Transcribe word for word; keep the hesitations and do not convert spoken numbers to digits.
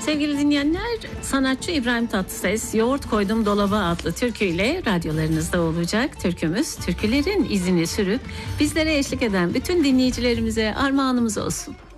Sevgili dinleyenler, sanatçı İbrahim Tatlıses Yoğurt Koydum Dolaba adlı türküyle radyolarınızda olacak. Türkümüz türkülerin izini sürüp bizlere eşlik eden bütün dinleyicilerimize armağanımız olsun.